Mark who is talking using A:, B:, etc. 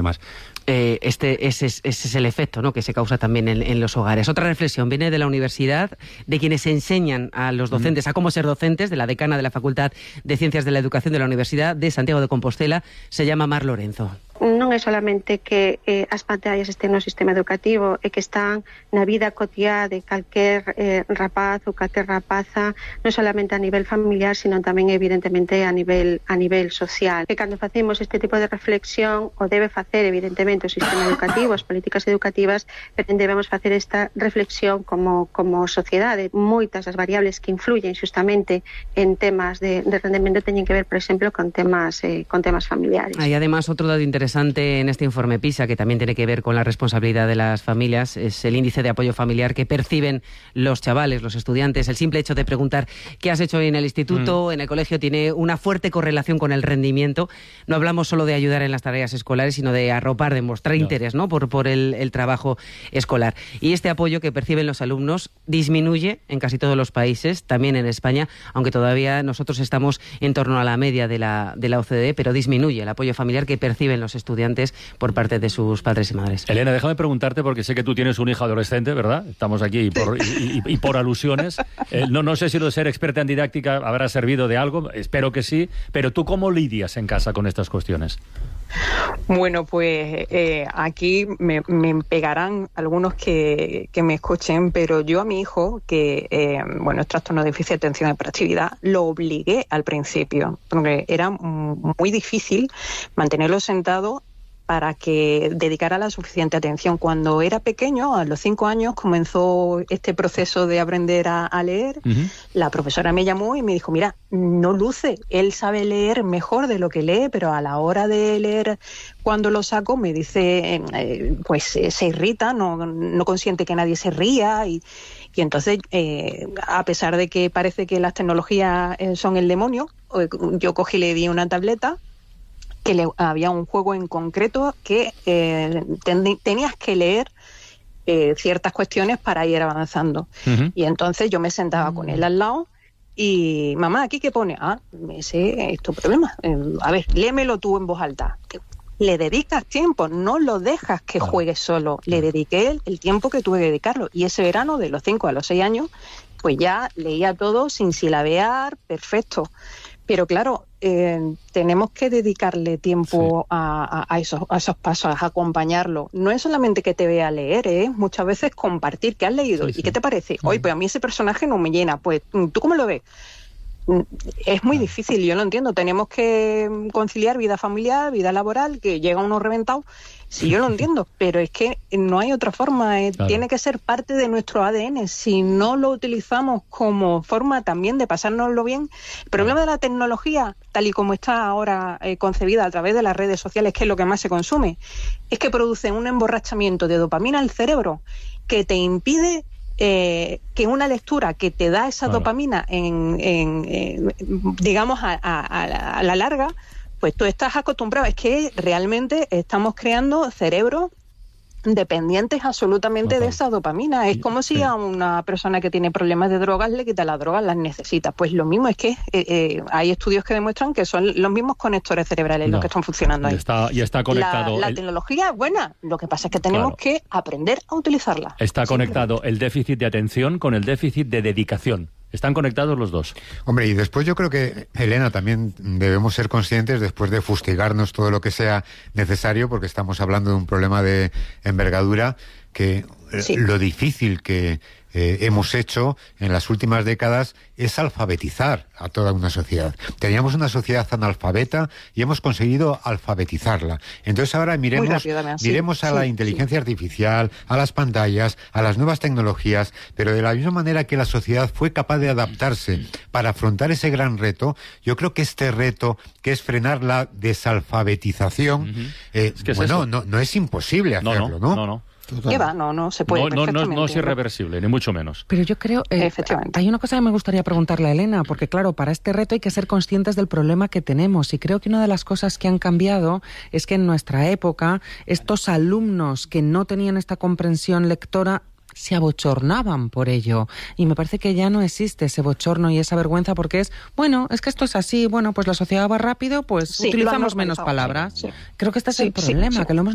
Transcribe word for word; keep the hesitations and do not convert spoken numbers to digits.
A: demás.
B: Eh, este ese es, ese es el efecto, ¿no?, que se causa también en, en los hogares. Otra reflexión viene de la universidad, de quienes enseñan a los docentes a cómo ser docentes, de la decana de la Facultad de Ciencias de la Educación de la Universidad de Santiago de Compostela, se llama Mar Lorenzo.
C: Non é solamente que eh, as pantallas estén no sistema educativo, é que están na vida cotiá de calquer eh, rapaz ou calquer rapaza, non solamente a nivel familiar, sino tamén evidentemente a nivel a nivel social. E cando facemos este tipo de reflexión, o debe facer evidentemente o sistema educativo, as políticas educativas, pero debemos facer esta reflexión como como sociedade. Moitas as variables que influyen xustamente en temas de, de rendemento teñen que ver, por exemplo, con temas eh, con temas familiares.
B: Hay además otro dato interesante en este informe PISA, que también tiene que ver con la responsabilidad de las familias, es el índice de apoyo familiar que perciben los chavales, los estudiantes. El simple hecho de preguntar qué has hecho hoy en el instituto, mm. en el colegio, tiene una fuerte correlación con el rendimiento. No hablamos solo de ayudar en las tareas escolares, sino de arropar, de mostrar no. interés, ¿no?, por, por el, el trabajo escolar. Y este apoyo que perciben los alumnos disminuye en casi todos los países, también en España, aunque todavía nosotros estamos en torno a la media de la, de la O C D E, pero disminuye el apoyo familiar que perciben los estudiantes por parte de sus padres y madres.
A: Elena, déjame preguntarte, porque sé que tú tienes un hijo adolescente, ¿verdad? Estamos aquí y por, y, y, y por alusiones. Eh, no, no sé si lo de ser experta en didáctica habrá servido de algo, espero que sí, pero ¿tú cómo lidias en casa con estas cuestiones?
D: Bueno, pues eh, aquí me, me pegarán algunos que, que me escuchen, pero yo a mi hijo, que eh, bueno, es trastorno de déficit de atención y hiperactividad, lo obligué al principio, porque era muy difícil mantenerlo sentado para que dedicara la suficiente atención. Cuando era pequeño, a los cinco años, comenzó este proceso de aprender a, a leer. Uh-huh. La profesora me llamó y me dijo, mira, no luce, él sabe leer mejor de lo que lee, pero a la hora de leer, cuando lo saco, me dice, eh, pues eh, se irrita, no, no consiente que nadie se ría y... Y entonces, eh, a pesar de que parece que las tecnologías eh, son el demonio, yo cogí y le di una tableta, que le, había un juego en concreto que eh, ten, tenías que leer eh, ciertas cuestiones para ir avanzando. Uh-huh. Y entonces yo me sentaba uh-huh. con él al lado y, mamá, ¿aquí qué pone? Ah, ese es tu problema. Eh, a ver, léemelo tú en voz alta. Le dedicas tiempo, no lo dejas que juegue solo. Le dediqué el, el tiempo que tuve que dedicarlo. Y ese verano, de los cinco a los seis años, pues ya leía todo sin silabear, perfecto. Pero claro, eh, tenemos que dedicarle tiempo sí. a, a, esos, a esos pasos, a acompañarlo. No es solamente que te vea leer, ¿eh? Muchas veces compartir qué has leído sí, y sí. qué te parece. Oye, pues a mí ese personaje no me llena. Pues, ¿tú cómo lo ves? Es muy difícil, yo lo entiendo. Tenemos que conciliar vida familiar, vida laboral, que llega uno reventado. Sí, yo lo entiendo, pero es que no hay otra forma. Eh, claro. Tiene que ser parte de nuestro A D N. Si no lo utilizamos como forma también de pasárnoslo bien. El problema de la tecnología, tal y como está ahora eh, concebida a través de las redes sociales, que es lo que más se consume, es que produce un emborrachamiento de dopamina al cerebro que te impide Eh, que una lectura que te da esa claro. dopamina en, en, en digamos a, a, a la larga, pues tú estás acostumbrado. Es que realmente estamos creando cerebros dependientes absolutamente Total. de esa dopamina. Es como si sí. a una persona que tiene problemas de drogas le quita las drogas, las necesita. Pues lo mismo es que eh, eh, hay estudios que demuestran que son los mismos conectores cerebrales no. los que están funcionando ahí.
A: Y está, y está conectado.
D: La, la
A: el...
D: tecnología es buena, lo que pasa es que tenemos claro. que aprender a utilizarla.
A: Está conectado el déficit de atención con el déficit de dedicación. Están conectados los dos.
E: Hombre, y después yo creo que, Elena, también debemos ser conscientes, después de fustigarnos todo lo que sea necesario, porque estamos hablando de un problema de envergadura, que sí. lo difícil que eh, hemos hecho en las últimas décadas es alfabetizar a toda una sociedad. Teníamos una sociedad analfabeta y hemos conseguido alfabetizarla. Entonces ahora miremos, miremos sí, a sí, la inteligencia sí. artificial, a las pantallas, a las nuevas tecnologías, pero de la misma manera que la sociedad fue capaz de adaptarse para afrontar ese gran reto, yo creo que este reto, que es frenar la desalfabetización, uh-huh. eh, es que es bueno, no, no es imposible hacerlo,
A: no,
E: ¿no?
A: no, no, no.
D: ¿Qué va? No, no se puede.
A: No, no, no, no es irreversible, ni mucho menos.
F: Pero yo creo, eh, hay una cosa que me gustaría preguntarle a Elena, porque claro, para este reto hay que ser conscientes del problema que tenemos, y creo que una de las cosas que han cambiado es que en nuestra época estos alumnos que no tenían esta comprensión lectora se abochornaban por ello, y me parece que ya no existe ese bochorno y esa vergüenza, porque es, bueno, es que esto es así, bueno, pues la sociedad va rápido, pues sí, utilizamos menos palabras. Sí, sí. Creo que este es sí, el problema, sí, sí. que lo hemos